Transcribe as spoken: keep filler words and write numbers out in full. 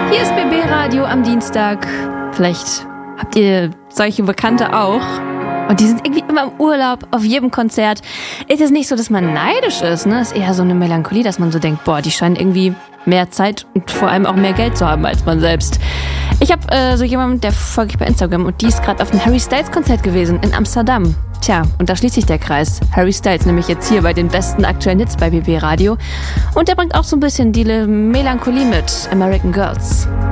Hier ist B B Radio am Dienstag. Vielleicht habt ihr solche Bekannte auch. Und die sind irgendwie immer im Urlaub, auf jedem Konzert. Ist es nicht so, dass man neidisch ist, ne? Ist eher so eine Melancholie, dass man so denkt, boah, die scheinen irgendwie mehr Zeit und vor allem auch mehr Geld zu haben als man selbst. Ich habe äh, so jemanden, der folge ich bei Instagram, und die ist gerade auf einem Harry Styles Konzert gewesen in Amsterdam. Tja, und da schließt sich der Kreis. Harry Styles nämlich jetzt hier bei den besten aktuellen Hits bei B B Radio. Und der bringt auch so ein bisschen die Melancholie mit, American Girls.